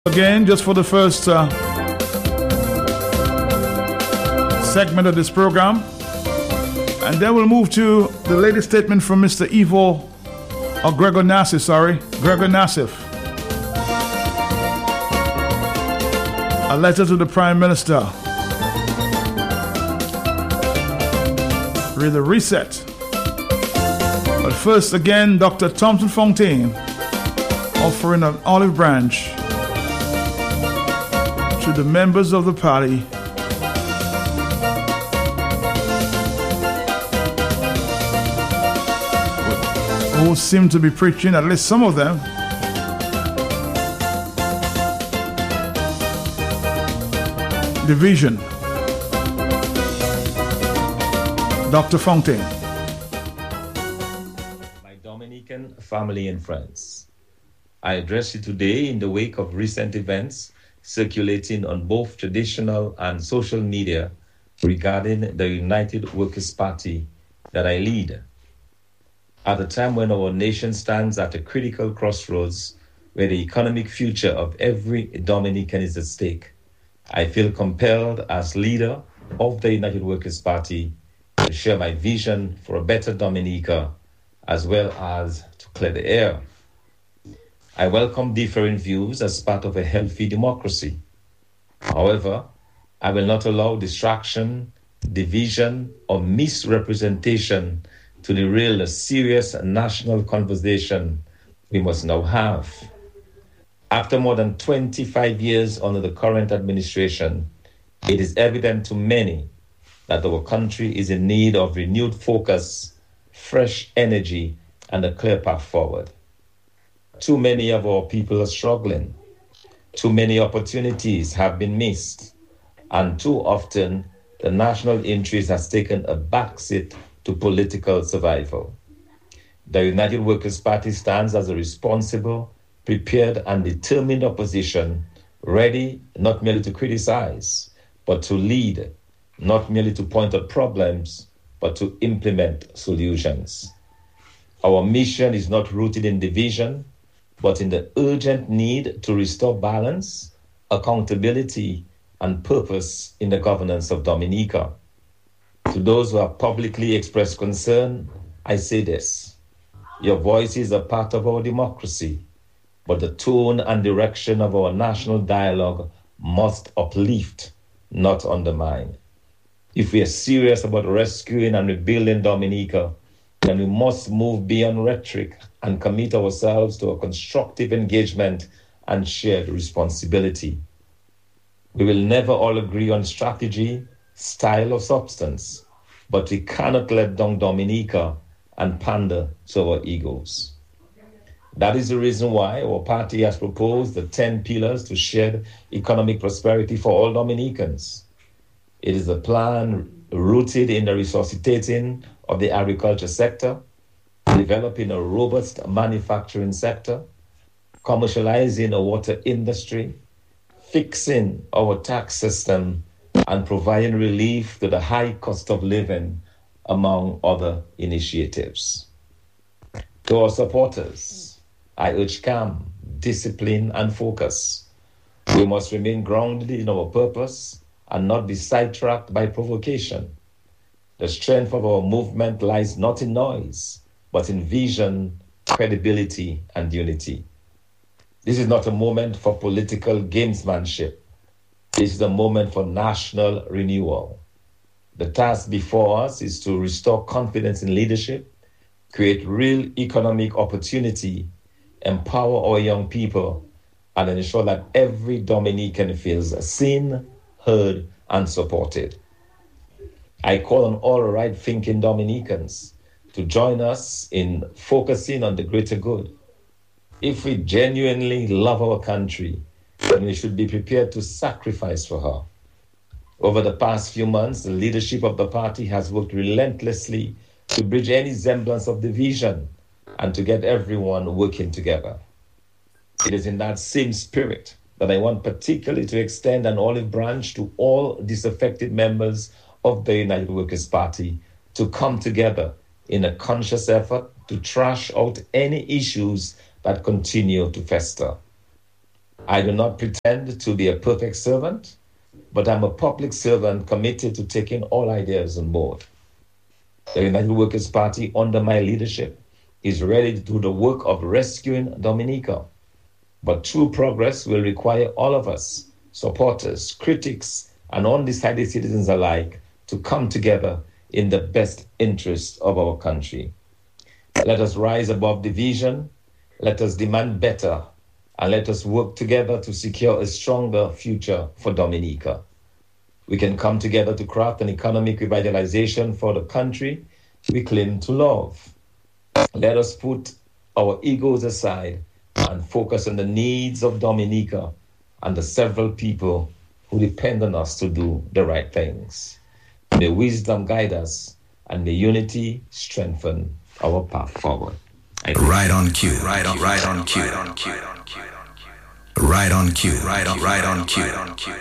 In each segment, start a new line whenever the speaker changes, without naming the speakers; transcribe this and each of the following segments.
Again, just for the first segment of this program, and then we'll move to the latest statement from Mr. Gregor Nassif. A letter to the Prime Minister. Read the reset. But first, again, Dr. Thompson Fontaine offering an olive branch to the members of the party who seem to be preaching, at least some of them, division. Dr. Fontaine.
My Dominican family and friends, I address you today in the wake of recent events circulating on both traditional and social media regarding the United Workers' Party that I lead. At a time when our nation stands at a critical crossroads where the economic future of every Dominican is at stake, I feel compelled as leader of the United Workers' Party to share my vision for a better Dominica as well as to clear the air. I welcome differing views as part of a healthy democracy. However, I will not allow distraction, division, or misrepresentation to derail a serious national conversation we must now have. After more than 25 years under the current administration, it is evident to many that our country is in need of renewed focus, fresh energy, and a clear path forward. Too many of our people are struggling. Too many opportunities have been missed. And too often, the national interest has taken a backseat to political survival. The United Workers' Party stands as a responsible, prepared, and determined opposition, ready not merely to criticize, but to lead, not merely to point out problems, but to implement solutions. Our mission is not rooted in division, but in the urgent need to restore balance, accountability, and purpose in the governance of Dominica. To those who have publicly expressed concern, I say this: your voices are part of our democracy, but the tone and direction of our national dialogue must uplift, not undermine. If we are serious about rescuing and rebuilding Dominica, then we must move beyond rhetoric and commit ourselves to a constructive engagement and shared responsibility. We will never all agree on strategy, style, or substance, but we cannot let down Dominica and pander to our egos. That is the reason why our party has proposed the 10 pillars to shared economic prosperity for all Dominicans. It is a plan rooted in the resuscitating of the agriculture sector, developing a robust manufacturing sector, commercializing a water industry, fixing our tax system, and providing relief to the high cost of living, among other initiatives. To our supporters, I urge calm, discipline, and focus. We must remain grounded in our purpose and not be sidetracked by provocation. The strength of our movement lies not in noise, but in vision, credibility, and unity. This is not a moment for political gamesmanship. This is a moment for national renewal. The task before us is to restore confidence in leadership, create real economic opportunity, empower our young people, and ensure that every Dominican feels seen, heard, and supported. I call on all right-thinking Dominicans to join us in focusing on the greater good. If we genuinely love our country, then we should be prepared to sacrifice for her. Over the past few months, the leadership of the party has worked relentlessly to bridge any semblance of division and to get everyone working together. It is in that same spirit that I want particularly to extend an olive branch to all disaffected members of the United Workers' Party to come together in a conscious effort to trash out any issues that continue to fester. I do not pretend to be a perfect servant, but I'm a public servant committed to taking all ideas on board. The United Workers' Party, under my leadership, is ready to do the work of rescuing Dominica. But true progress will require all of us, supporters, critics, and undecided citizens alike, to come together in the best interest of our country. Let us rise above division, let us demand better, and let us work together to secure a stronger future for Dominica. We can come together to craft an economic revitalization for the country we claim to love. Let us put our egos aside and focus on the needs of Dominica and the several people who depend on us to do the right things. May wisdom guide us and may unity strengthen our path forward.
Right on cue. Right on cue. Right on cue. Right on cue.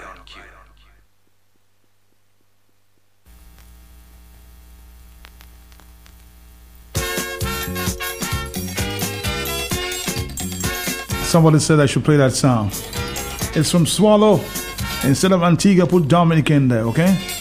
Somebody said I should play that song. It's from Swallow. Instead of Antigua, put Dominic in there, okay?